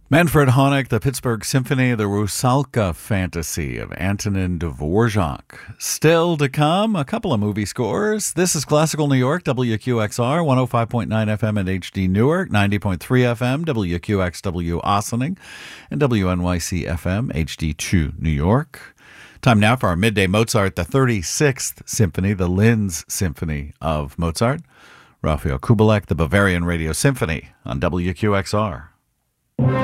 Manfred Honeck, the Pittsburgh Symphony, the Rusalka Fantasy of Antonin Dvorak. Still to come, a couple of movie scores. This is Classical New York, WQXR, 105.9 FM at HD Newark, 90.3 FM, WQXW Ossining, and WNYC FM, HD2 New York. Time now for our Midday Mozart, the 36th Symphony, the Linz Symphony of Mozart. Raphael Kubelik, the Bavarian Radio Symphony on WQXR.